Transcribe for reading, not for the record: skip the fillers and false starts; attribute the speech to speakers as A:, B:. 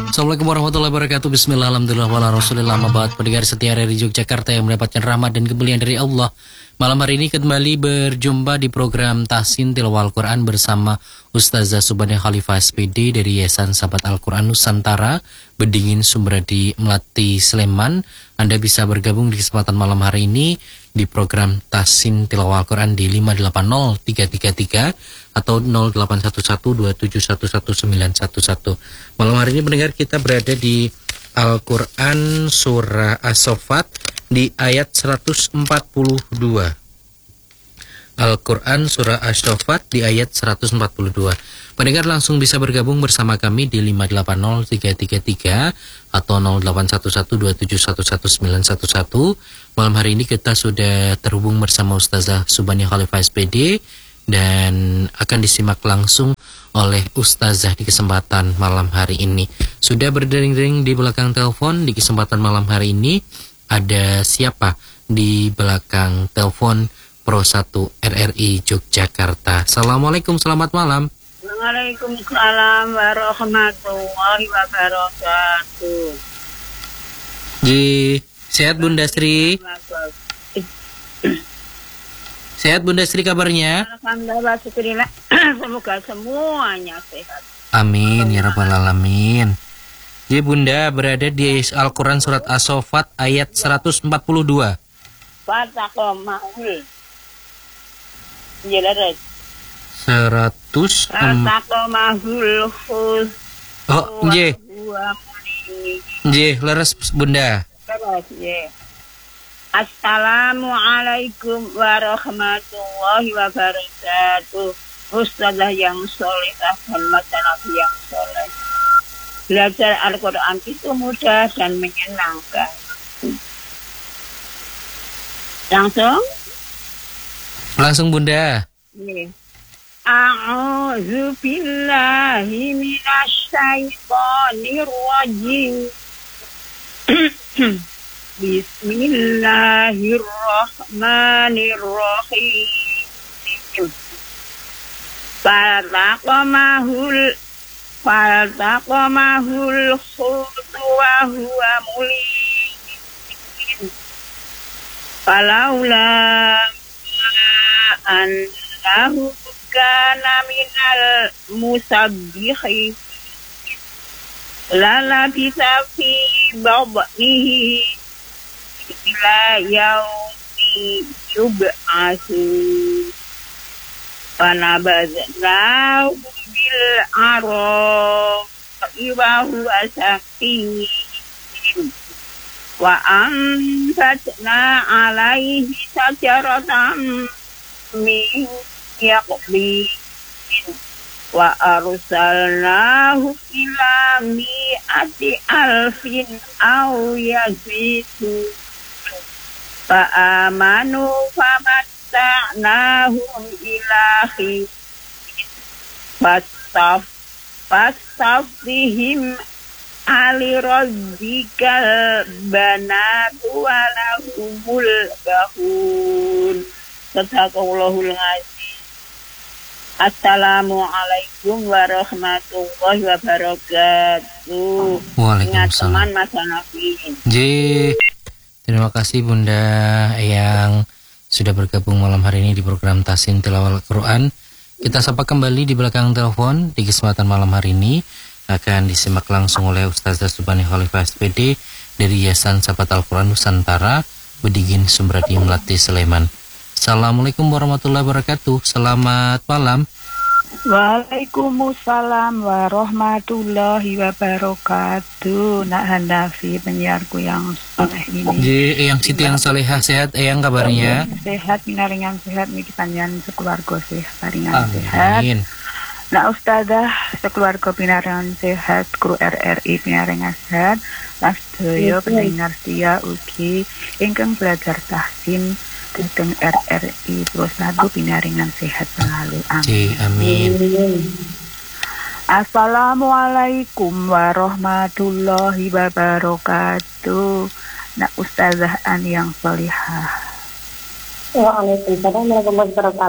A: Assalamualaikum warahmatullahi wabarakatuh. Bismillah, alhamdulillah, wala rasulillah, mabad. Pendengar setia dari Yogyakarta yang mendapatkan rahmat dan kemuliaan dari Allah. Malam hari ini kembali berjumpa di program Tahsin Tilawah Al-Quran bersama Ustazah Subhani Khalifah SPD dari Yayasan Sahabat Al-Quran Nusantara, Bedingin, Sumberadi, Melati, Sleman. Anda bisa bergabung di kesempatan malam hari ini di program Tahsin Tilawah Al-Quran di 580333 atau 081127119111. Malam hari ini pendengar kita berada di Al-Quran Surah As-Saffat di ayat 142. Al-Quran Surah As-Saffat di ayat 142. Pendengar langsung bisa bergabung bersama kami di 580333 atau 081127119111. Malam hari ini kita sudah terhubung bersama Ustazah Subhani Khalifah SPD dan akan disimak langsung oleh Ustazah di kesempatan malam hari ini. Sudah berdering-dering di belakang telepon di kesempatan malam hari ini. Ada siapa di belakang telepon Pro 1 RRI Yogyakarta? Assalamualaikum, selamat malam.
B: Waalaikumsalam warahmatullahi wabarakatuh.
A: Sehat Bunda Sri? Sehat Bunda Sri kabarnya?
B: Alhamdulillah, syukurillah. Semoga semuanya sehat.
A: Amin ya rabbal alamin. Jadi Bunda berada di Al-Quran Surat As-Saffat ayat 142.
B: Fatakomahul. Jelas.
A: 100.
B: Fatakomahul khus.
A: Oh, nggih. Nggih, leres Bunda.
B: Assalamualaikum warahmatullahi wabarakatuh. Ustazah yang soleh dan masyarakat yang soleh. Belajar Al-Quran itu mudah dan menyenangkan.
A: Langsung Bunda.
B: A'udzu billahi minasyaitonir rajim. Bismillahirrahmanirrahim. Faltaqamahul hutu wa huwa mulim. Falaula annahu kana minal musabbihin lalabisa fi badnihi ila yaumi yub'atsun. Fanabadnahu bil ara'i wa huwa saqim wa anbatna alaihi sajaratan min yaqbin wa arsalnahu ila mi'ati alfin aw yazidun fa amanu famatta'nahum ila hin fastafdihim ali rabbikal banatu walahumul bahun. Sadaqallahul azim. Assalamualaikum warahmatullahi wabarakatuh.
A: Waalaikumsalam.
B: Teman Mas Hanafi.
A: Terima kasih Bunda yang sudah bergabung malam hari ini di program Tahsin Tilawah Al-Quran. Kita sapa kembali di belakang telepon di kesempatan malam hari ini akan disimak langsung oleh Ustazah Subhani Khalifah SPD dari Yayasan Sahabat Al-Quran Nusantara, Bedingin, Sumberadi, Melati, Sleman. Assalamualaikum warahmatullahi wabarakatuh. Selamat malam.
B: Waalaikumsalam warahmatullahi wabarakatuh. Nak Hanafi, penyiarku yang soleh ini.
A: Yang Siti yang solehah, sehat yang kabarnya?
B: Sehat, pinaringan sehat, niki panjenengan sekeluarga sehat, paringan sehat.
A: Amin.
B: Nah Ustazah, sekeluarga pinaringan sehat, kru RRI pinaringan sehat, lan sedaya pendengar setia ugi ingkang belajar tahsin Gedeng RRI Pro 1 pinaringan sehat selalu. Amin. Assalamualaikum warahmatullahi wabarakatuh. Nak Ustazah An yang solihah.
C: Waalaikumsalam warahmatullahi wabarakatuh.